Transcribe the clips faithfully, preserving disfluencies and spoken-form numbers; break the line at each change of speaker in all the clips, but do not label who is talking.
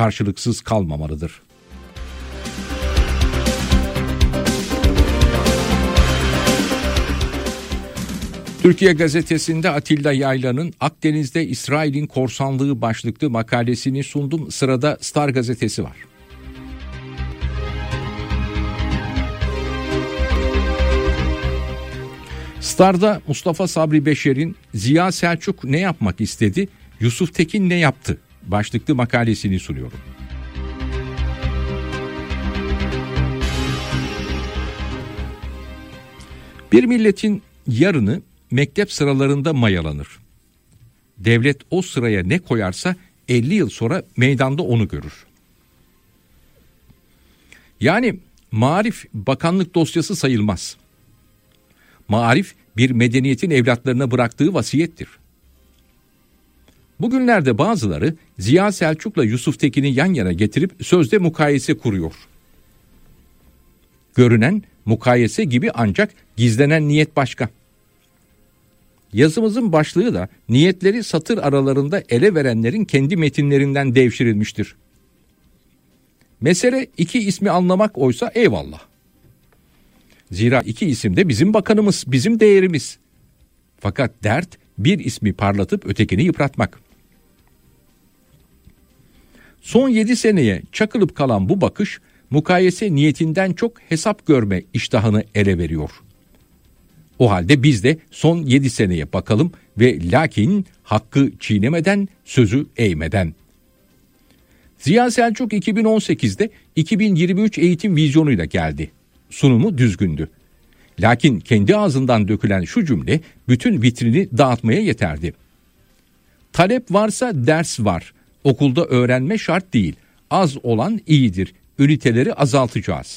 karşılıksız kalmamalıdır. Türkiye Gazetesi'nde Atilla Yaylan'ın Akdeniz'de İsrail'in korsanlığı başlıklı makalesini sundum. Sırada Star Gazetesi var. Star'da Mustafa Sabri Beşer'in Ziya Selçuk ne yapmak istedi, Yusuf Tekin ne yaptı başlıklı makalesini sunuyorum. Bir milletin yarını mektep sıralarında mayalanır. Devlet o sıraya ne koyarsa elli yıl sonra meydanda onu görür. Yani Maarif bakanlık dosyası sayılmaz. Maarif bir medeniyetin evlatlarına bıraktığı vasiyettir. Bugünlerde bazıları Ziya Selçuk'la Yusuf Tekin'i yan yana getirip sözde mukayese kuruyor. Görünen mukayese gibi ancak gizlenen niyet başka. Yazımızın başlığı da niyetleri satır aralarında ele verenlerin kendi metinlerinden devşirilmiştir. Mesele iki ismi anlamak oysa eyvallah. Zira iki isim de bizim bakanımız, bizim değerimiz. Fakat dert bir ismi parlatıp ötekini yıpratmak. Son yedi seneye çakılıp kalan bu bakış mukayese niyetinden çok hesap görme iştahını ele veriyor. O halde biz de son yedi seneye bakalım ve lakin hakkı çiğnemeden, sözü eğmeden. Ziya Selçuk iki bin on sekizde iki bin yirmi üç eğitim vizyonuyla geldi. Sunumu düzgündü. Lakin kendi ağzından dökülen şu cümle bütün vitrini dağıtmaya yeterdi. Talep varsa ders var. Okulda öğrenme şart değil. Az olan iyidir. Üniteleri azaltacağız.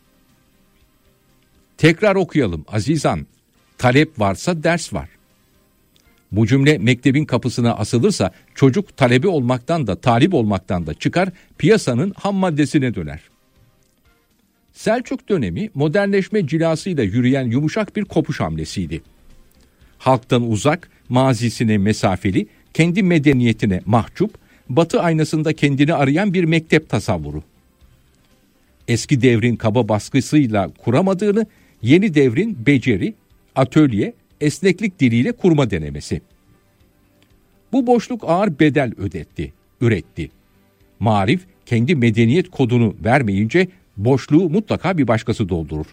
Tekrar okuyalım azizan. Talep varsa ders var. Bu cümle mektebin kapısına asılırsa çocuk talebi olmaktan da talip olmaktan da çıkar, piyasanın ham maddesine döner. Selçuk dönemi modernleşme cilasıyla yürüyen yumuşak bir kopuş hamlesiydi. Halktan uzak, mazisine mesafeli, kendi medeniyetine mahcup, batı aynasında kendini arayan bir mektep tasavvuru. Eski devrin kaba baskısıyla kuramadığını, yeni devrin beceri, atölye, esneklik diliyle kurma denemesi. Bu boşluk ağır bedel ödetti, üretti. Maarif kendi medeniyet kodunu vermeyince boşluğu mutlaka bir başkası doldurur.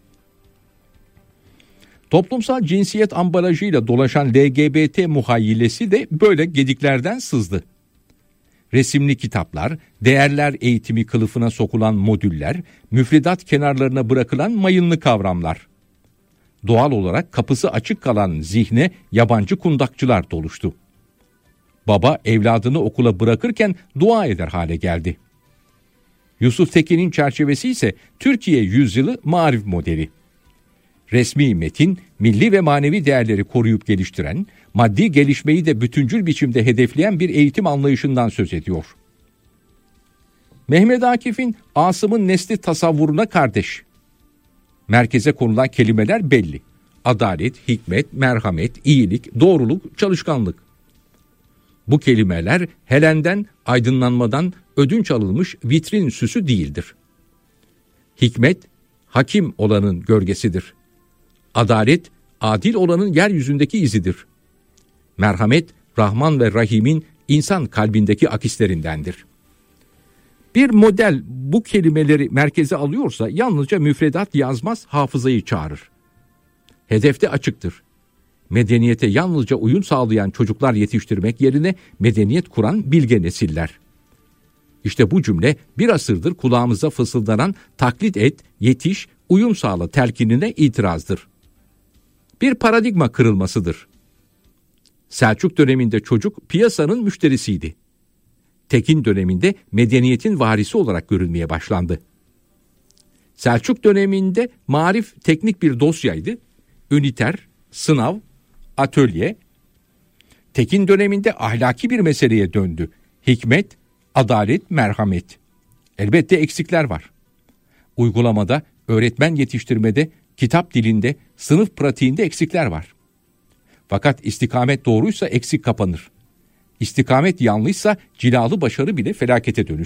Toplumsal cinsiyet ambalajıyla dolaşan L G B T muhayyilesi de böyle gediklerden sızdı. Resimli kitaplar, değerler eğitimi kılıfına sokulan modüller, müfredat kenarlarına bırakılan mayınlı kavramlar. Doğal olarak kapısı açık kalan zihne yabancı kundakçılar doluştu. Baba evladını okula bırakırken dua eder hale geldi. Yusuf Tekin'in çerçevesi ise Türkiye yüzyılı Maarif modeli. Resmi metin, milli ve manevi değerleri koruyup geliştiren, maddi gelişmeyi de bütüncül biçimde hedefleyen bir eğitim anlayışından söz ediyor. Mehmet Akif'in Asım'ın nesli tasavvuruna kardeş. Merkeze konulan kelimeler belli. Adalet, hikmet, merhamet, iyilik, doğruluk, çalışkanlık. Bu kelimeler Helen'den, aydınlanmadan ödünç alınmış vitrin süsü değildir. Hikmet, hakim olanın gölgesidir. Adalet, adil olanın yeryüzündeki izidir. Merhamet, Rahman ve Rahim'in insan kalbindeki akislerindendir. Bir model bu kelimeleri merkeze alıyorsa yalnızca müfredat yazmaz, hafızayı çağırır. Hedefte açıktır. Medeniyete yalnızca uyum sağlayan çocuklar yetiştirmek yerine medeniyet kuran bilge nesiller. İşte bu cümle bir asırdır kulağımıza fısıldanan taklit et, yetiş, uyum sağla telkinine itirazdır. Bir paradigma kırılmasıdır. Selçuk döneminde çocuk piyasanın müşterisiydi. Tekin döneminde medeniyetin varisi olarak görülmeye başlandı. Selçuk döneminde marif teknik bir dosyaydı. Üniter, sınav, atölye. Tekin döneminde ahlaki bir meseleye döndü. Hikmet, adalet, merhamet. Elbette eksikler var. Uygulamada, öğretmen yetiştirmede, kitap dilinde, sınıf pratiğinde eksikler var. Fakat istikamet doğruysa eksik kapanır. İstikamet yanlışsa cilalı başarı bile felakete dönüşür.